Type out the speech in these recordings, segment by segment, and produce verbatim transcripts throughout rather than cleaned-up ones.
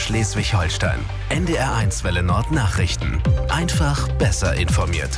Schleswig-Holstein. N D R eins Welle Nord Nachrichten. Einfach besser informiert.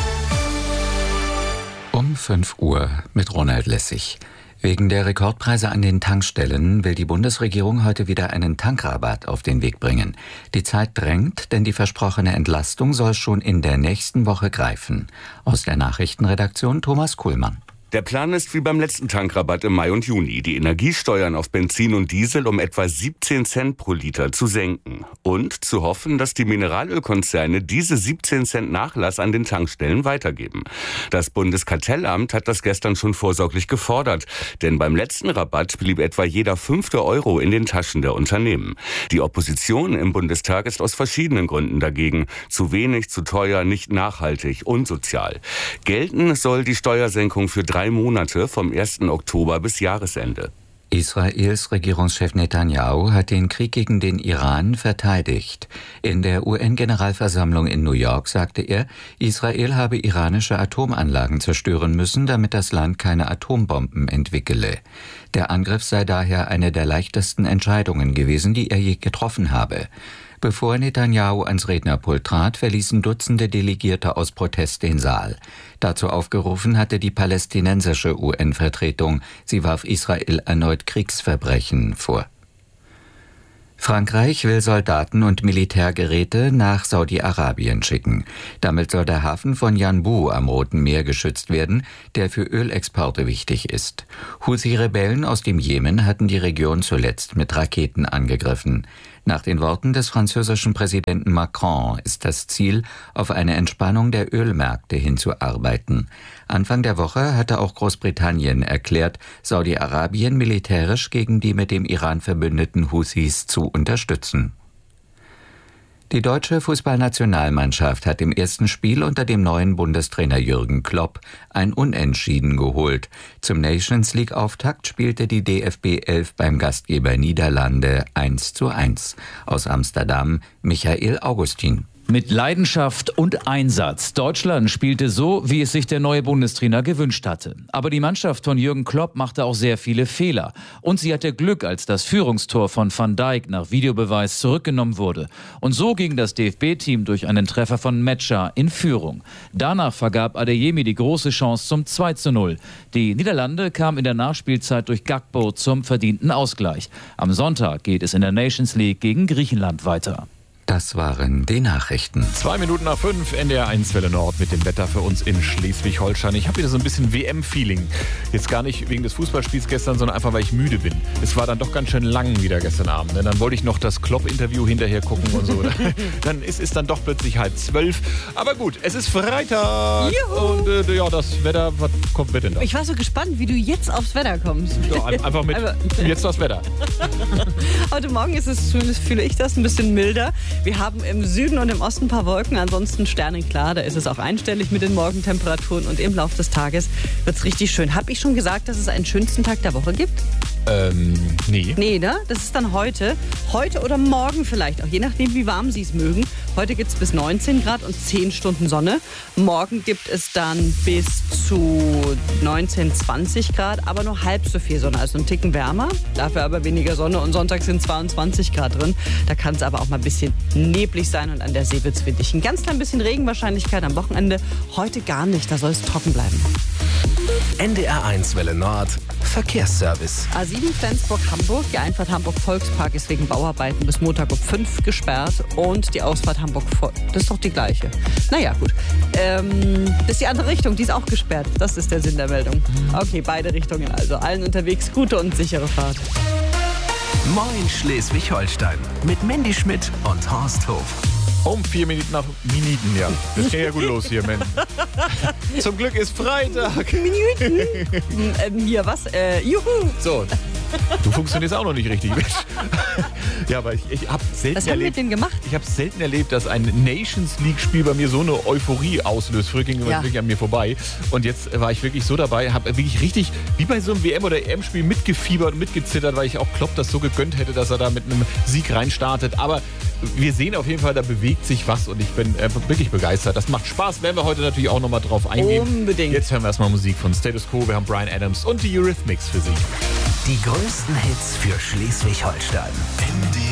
Um fünf Uhr mit Ronald Lessig. Wegen der Rekordpreise an den Tankstellen will die Bundesregierung heute wieder einen Tankrabatt auf den Weg bringen. Die Zeit drängt, denn die versprochene Entlastung soll schon in der nächsten Woche greifen. Aus der Nachrichtenredaktion Thomas Kuhlmann. Der Plan ist wie beim letzten Tankrabatt im Mai und Juni, die Energiesteuern auf Benzin und Diesel um etwa siebzehn Cent pro Liter zu senken. Und zu hoffen, dass die Mineralölkonzerne diese siebzehn Cent Nachlass an den Tankstellen weitergeben. Das Bundeskartellamt hat das gestern schon vorsorglich gefordert. Denn beim letzten Rabatt blieb etwa jeder fünfte Euro in den Taschen der Unternehmen. Die Opposition im Bundestag ist aus verschiedenen Gründen dagegen. Zu wenig, zu teuer, nicht nachhaltig, unsozial. Gelten soll die Steuersenkung für drei Drei Monate vom ersten Oktober bis Jahresende. Israels Regierungschef Netanyahu hat den Krieg gegen den Iran verteidigt. In der U N-Generalversammlung in New York sagte er, Israel habe iranische Atomanlagen zerstören müssen, damit das Land keine Atombomben entwickele. Der Angriff sei daher eine der leichtesten Entscheidungen gewesen, die er je getroffen habe. Bevor Netanyahu ans Rednerpult trat, verließen Dutzende Delegierte aus Protest den Saal. Dazu aufgerufen hatte die palästinensische U N-Vertretung. Sie warf Israel erneut Kriegsverbrechen vor. Frankreich will Soldaten und Militärgeräte nach Saudi-Arabien schicken. Damit soll der Hafen von Yanbu am Roten Meer geschützt werden, der für Ölexporte wichtig ist. Houthi-Rebellen aus dem Jemen hatten die Region zuletzt mit Raketen angegriffen. Nach den Worten des französischen Präsidenten Macron ist das Ziel, auf eine Entspannung der Ölmärkte hinzuarbeiten. Anfang der Woche hatte auch Großbritannien erklärt, Saudi-Arabien militärisch gegen die mit dem Iran verbündeten Houthis zu unterstützen. Die deutsche Fußballnationalmannschaft hat im ersten Spiel unter dem neuen Bundestrainer Jürgen Klopp ein Unentschieden geholt. Zum Nations-League-Auftakt spielte die D F B elf beim Gastgeber Niederlande eins zu eins. Aus Amsterdam Michael Augustin. Mit Leidenschaft und Einsatz. Deutschland spielte so, wie es sich der neue Bundestrainer gewünscht hatte. Aber die Mannschaft von Jürgen Klopp machte auch sehr viele Fehler. Und sie hatte Glück, als das Führungstor von Van Dijk nach Videobeweis zurückgenommen wurde. Und so ging das D F B-Team durch einen Treffer von Metscher in Führung. Danach vergab Adeyemi die große Chance zum zwei zu null. Die Niederlande kamen in der Nachspielzeit durch Gakpo zum verdienten Ausgleich. Am Sonntag geht es in der Nations League gegen Griechenland weiter. Das waren die Nachrichten. Zwei Minuten nach fünf, N D R eins Welle Nord mit dem Wetter für uns in Schleswig-Holstein. Ich habe wieder so ein bisschen W M-Feeling. Jetzt gar nicht wegen des Fußballspiels gestern, sondern einfach, weil ich müde bin. Es war dann doch ganz schön lang wieder gestern Abend. Dann wollte ich noch das Klopp-Interview hinterher gucken und so. Dann ist es dann doch plötzlich halb zwölf. Aber gut, es ist Freitag. Juhu. Und äh, ja, das Wetter, was kommt mit denn da? Ich war so gespannt, wie du jetzt aufs Wetter kommst. Ja, einfach mit jetzt das Wetter. Heute Morgen ist es, zumindest fühle ich das, ein bisschen milder. Wir haben im Süden und im Osten ein paar Wolken, ansonsten sternenklar. Da ist es auch einstellig mit den Morgentemperaturen und im Laufe des Tages wird es richtig schön. Habe ich schon gesagt, dass es einen schönsten Tag der Woche gibt? Ähm, nee. Nee, ne? Das ist dann heute. Heute oder morgen vielleicht, auch je nachdem, wie warm Sie es mögen. Heute gibt es bis neunzehn Grad und zehn Stunden Sonne. Morgen gibt es dann bis zu neunzehn, zwanzig Grad, aber nur halb so viel Sonne, also ein Ticken wärmer. Dafür aber weniger Sonne und Sonntag sind zweiundzwanzig Grad drin. Da kann es aber auch mal ein bisschen neblig sein und an der See wird es windig. Ein ganz klein bisschen Regenwahrscheinlichkeit am Wochenende. Heute gar nicht, da soll es trocken bleiben. N D R eins Welle Nord Verkehrsservice. A sieben Flensburg-Hamburg. Die Einfahrt Hamburg-Volkspark ist wegen Bauarbeiten bis Montag um fünf gesperrt. Und die Ausfahrt Hamburg, das ist doch die gleiche. Naja, gut. Ähm, das ist die andere Richtung, die ist auch gesperrt. Das ist der Sinn der Meldung. Okay, beide Richtungen also. Allen unterwegs gute und sichere Fahrt. Moin Schleswig-Holstein mit Mandy Schmidt und Horst Hof. Um vier Minuten nach Minuten, ja. Das geht ja gut los hier, Mensch. Zum Glück ist Freitag. Minuten. ähm, hier, was? Äh, juhu. So, du funktionierst auch noch nicht richtig, Mensch. Ja, aber ich, ich habe selten Was haben erlebt, wir denn gemacht? Ich habe selten erlebt, dass ein Nations League-Spiel bei mir so eine Euphorie auslöst. Früher ging immer Ja. wirklich an mir vorbei. Und jetzt war ich wirklich so dabei, habe wirklich richtig, wie bei so einem W M- oder E M-Spiel, mitgefiebert und mitgezittert, weil ich auch Klopp das so gegönnt hätte, dass er da mit einem Sieg reinstartet. Aber wir sehen auf jeden Fall, da bewegt sich was und ich bin äh, wirklich begeistert. Das macht Spaß, werden wir heute natürlich auch nochmal drauf eingehen. Unbedingt. Jetzt hören wir erstmal Musik von Status Quo, wir haben Bryan Adams und die Eurythmics für Sie. Die größten Hits für Schleswig-Holstein.